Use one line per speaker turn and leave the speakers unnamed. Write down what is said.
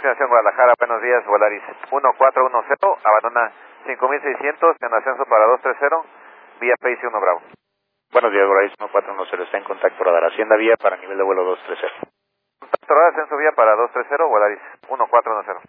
Nación Guadalajara, buenos días, Volaris 1410, abandona 5600 en ascenso para 230, vía Pace 1 Bravo.
Buenos días, Volaris 1410, está en contacto radar Hacienda Vía para nivel de vuelo 230.
Contacto radar, ascenso vía para 230, Volaris 1410.